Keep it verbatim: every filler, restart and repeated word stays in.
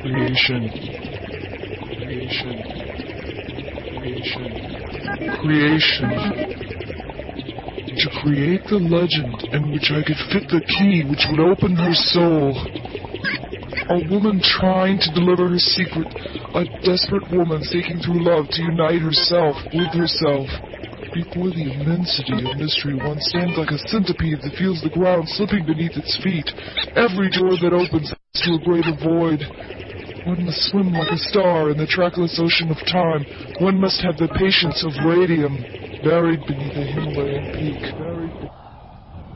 Creation. Creation. Creation. Creation. To create the legend in which I could fit the key which would open her soul. A woman trying to deliver her secret. A desperate woman seeking through love to unite herself with herself. Before the immensity of mystery, one stands like a centipede that feels the ground slipping beneath its feet. Every door that opens leads to a greater void. One must swim like a star in the trackless ocean of time. One must have the patience of radium, buried beneath a Himalayan peak. Buried